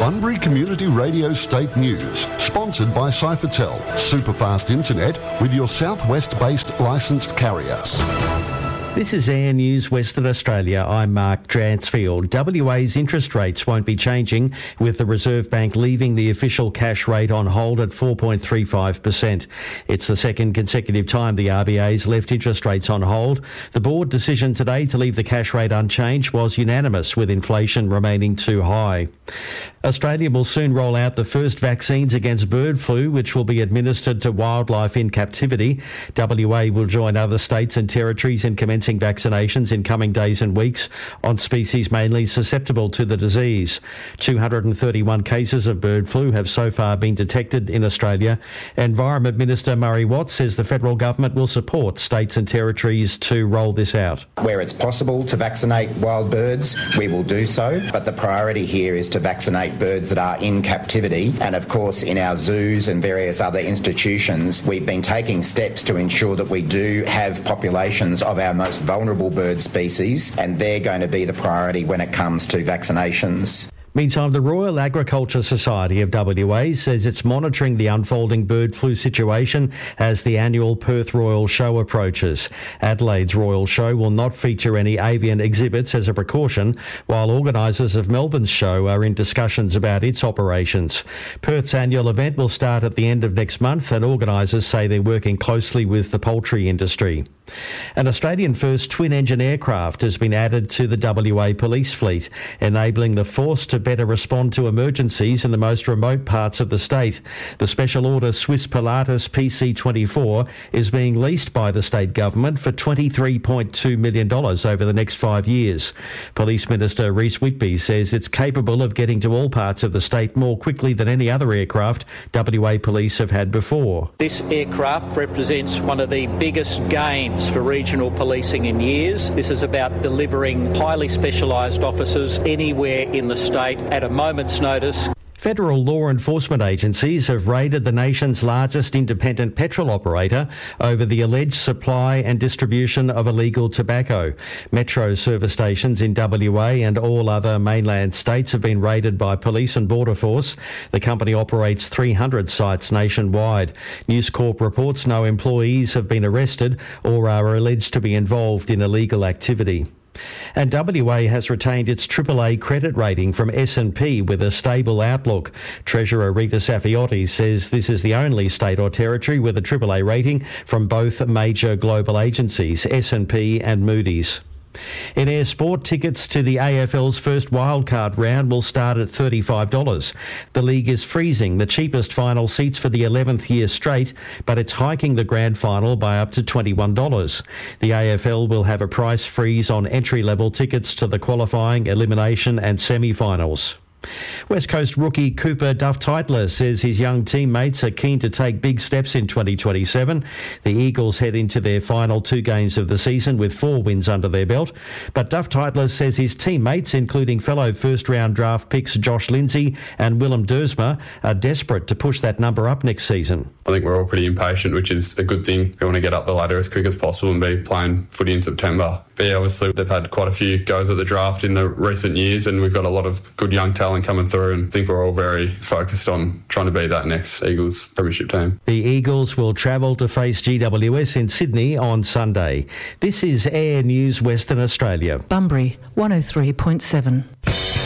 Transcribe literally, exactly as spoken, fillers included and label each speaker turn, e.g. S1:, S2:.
S1: Bunbury Community Radio State News, sponsored by Cyfertel, superfast internet with your southwest-based licensed carrier.
S2: This is Air News Western Australia. I'm Mark Dransfield. W A's interest rates won't be changing, with the Reserve Bank leaving the official cash rate on hold at four point three five percent. It's the second consecutive time the R B A's left interest rates on hold. The board decision today to leave the cash rate unchanged was unanimous, with inflation remaining too high. Australia will soon roll out the first vaccines against bird flu, which will be administered to wildlife in captivity. W A will join other states and territories in commencing vaccinations in coming days and weeks on species mainly susceptible to the disease. two hundred thirty-one cases of bird flu have so far been detected in Australia. Environment Minister Murray Watt says the federal government will support states and territories to roll this out.
S3: Where it's possible to vaccinate wild birds, we will do so, but the priority here is to vaccinate birds that are in captivity. And of course, in our zoos and various other institutions, we've been taking steps to ensure that we do have populations of our most vulnerable bird species, and they're going to be the priority when it comes to vaccinations.
S2: Meantime, the Royal Agriculture Society of W A says it's monitoring the unfolding bird flu situation as the annual Perth Royal Show approaches. Adelaide's Royal Show will not feature any avian exhibits as a precaution, while organisers of Melbourne's show are in discussions about its operations. Perth's annual event will start at the end of next month, and organisers say they're working closely with the poultry industry. An Australian-first twin-engine aircraft has been added to the W A police fleet, enabling the force to better respond to emergencies in the most remote parts of the state. The special order Swiss Pilatus P C twenty-four is being leased by the state government for twenty-three point two million dollars over the next five years. Police Minister Rhys Whitby says it's capable of getting to all parts of the state more quickly than any other aircraft W A police have had before.
S4: This aircraft represents one of the biggest gains for regional policing in years. This is about delivering highly specialised officers anywhere in the state at a moment's notice.
S2: Federal law enforcement agencies have raided the nation's largest independent petrol operator over the alleged supply and distribution of illegal tobacco. Metro service stations in W A and all other mainland states have been raided by Police and Border Force. The company operates three hundred sites nationwide. News Corp reports no employees have been arrested or are alleged to be involved in illegal activity. And W A has retained its triple A credit rating from S and P with a stable outlook. Treasurer Rita Safiotti says this is the only state or territory with a triple A rating from both major global agencies, S and P and Moody's. In air sport, tickets to the A F L's first wildcard round will start at thirty-five dollars. The league is freezing the cheapest final seats for the eleventh year straight, but it's hiking the grand final by up to twenty-one dollars. The A F L will have a price freeze on entry-level tickets to the qualifying, elimination and semi-finals. West Coast rookie Cooper Duff-Tytler says his young teammates are keen to take big steps in twenty twenty-seven. The Eagles head into their final two games of the season with four wins under their belt. But Duff-Tytler says his teammates, including fellow first-round draft picks Josh Lindsay and Willem Dersma, are desperate to push that number up next season.
S5: I think we're all pretty impatient, which is a good thing. We want to get up the ladder as quick as possible and be playing footy in September. But yeah, obviously they've had quite a few goes at the draft in the recent years, and we've got a lot of good young talent coming through, and I think we're all very focused on trying to be that next Eagles premiership team.
S2: The Eagles will travel to face G W S in Sydney on Sunday. This is Air News Western Australia.
S6: Bunbury, one oh three point seven.